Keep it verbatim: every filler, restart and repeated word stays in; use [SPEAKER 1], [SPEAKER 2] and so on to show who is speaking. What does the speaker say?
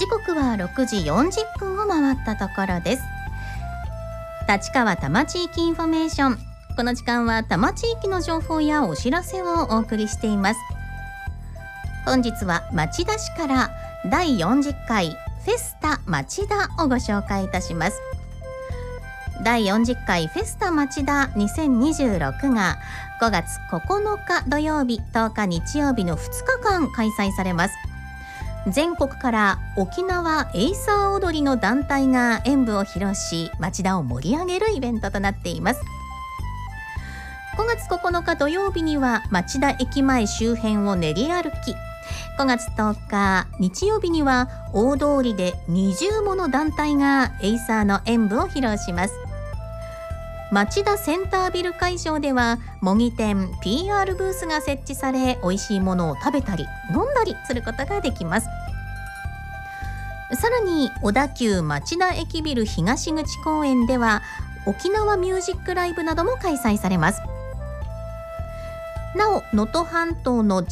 [SPEAKER 1] 時刻はろくじよんじゅっぷんを回ったところです。立川多摩地域インフォメーション。この時間は多摩地域の情報やお知らせをお送りしています。本日は町田市からだいよんじゅっかいフェスタ町田をご紹介いたします。だいよんじゅっかいフェスタ町田にせんにじゅうろくがごがつここのか土曜日、とおか日曜日のふつかかん開催されます。全国から沖縄エイサー踊りの団体が演舞を披露し、町田を盛り上げるイベントとなっています。ごがつここのか土曜日には町田駅前周辺を練り歩き、ごがつとおか日曜日には大通りでにじゅうもの団体がエイサーの演舞を披露します。町田センタービル会場では模擬店 ピーアール ブースが設置され、美味しいものを食べたり飲んだりすることができます。さらに小田急町田駅ビル東口公園では沖縄ミュージックライブなども開催されます。なお能登半島の